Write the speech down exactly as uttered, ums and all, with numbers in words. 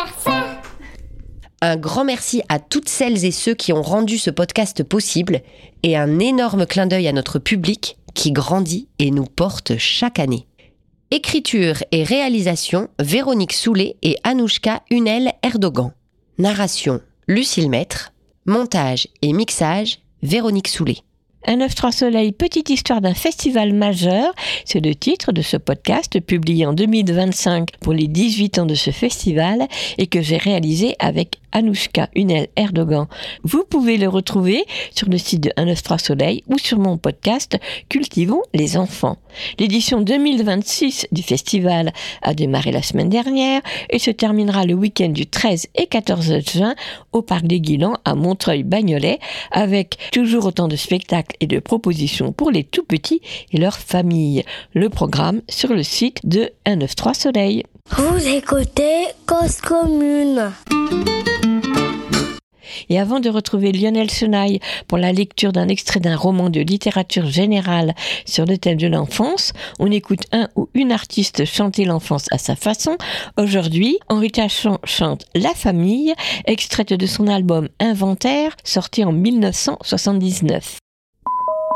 ça. Un grand merci à toutes celles et ceux qui ont rendu ce podcast possible et un énorme clin d'œil à notre public qui grandit et nous porte chaque année. Écriture et réalisation, Véronique Soulet et Anouchka Hunel Erdogan. Narration, Lucille Maître. Montage et mixage, Véronique Soulet. Un neuf trois Soleil, petite histoire d'un festival majeur, c'est le titre de ce podcast publié en deux mille vingt-cinq pour les dix-huit ans de ce festival et que j'ai réalisé avec Anouchka Hunel Erdogan. Vous pouvez le retrouver sur le site de un neuf trois Soleil ou sur mon podcast Cultivons les enfants. L'édition deux mille vingt-six du festival a démarré la semaine dernière et se terminera le week-end du treize et quatorze juin au Parc des Guilans à Montreuil-Bagnolet avec toujours autant de spectacles et de propositions pour les tout-petits et leurs familles. Le programme sur le site de un neuf trois Soleil. Vous écoutez Cause Commune. Et avant de retrouver Lionel Chenaille pour la lecture d'un extrait d'un roman de littérature générale sur le thème de l'enfance, on écoute un ou une artiste chanter l'enfance à sa façon. Aujourd'hui, Henri Tachant chante La Famille, extraite de son album Inventaire, sorti en dix-neuf cent soixante-dix-neuf.